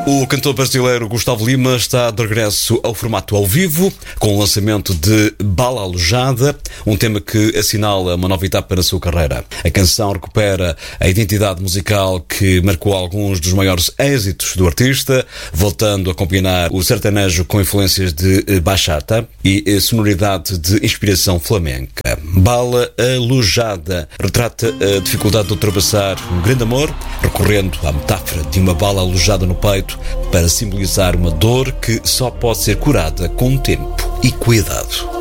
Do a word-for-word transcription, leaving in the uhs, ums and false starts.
O cantor brasileiro Gustavo Lima está de regresso ao formato ao vivo, com o lançamento de Bala Alojada, um tema que assinala uma nova etapa na sua carreira. A canção recupera a identidade musical que marcou alguns dos maiores êxitos do artista, voltando a combinar o sertanejo com influências de bachata e sonoridade de inspiração flamenca. Bala Alojada retrata a dificuldade de ultrapassar um grande amor, recorrendo à metáfora de uma bala alojada no peito para simbolizar uma dor que só pode ser curada com tempo e cuidado.